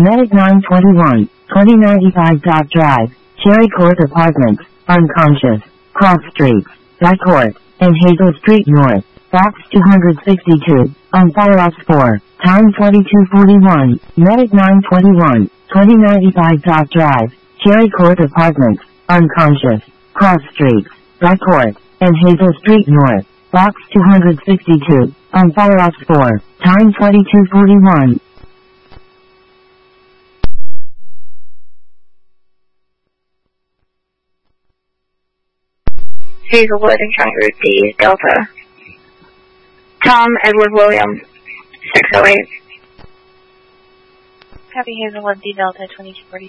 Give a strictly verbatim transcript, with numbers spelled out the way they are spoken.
Medic nine twenty-one, twenty ninety-five Dock Drive, Cherry Court Apartments, unconscious, cross streets, Dye Court, and Hazel Street North, box two sixty-two, on Fire Ops four, time twenty-two forty-one, Medic nine twenty-one, twenty ninety-five Dock Drive, Cherry Court Apartments, unconscious, cross streets, Dye Court, and Hazel Street North, box two sixty-two, on Fire Ops four, time twenty-two forty-one. Hazelwood Encounter D Delta. Tom Edward William, six oh eight. Copy Hazelwood D Delta twenty-two forty-two.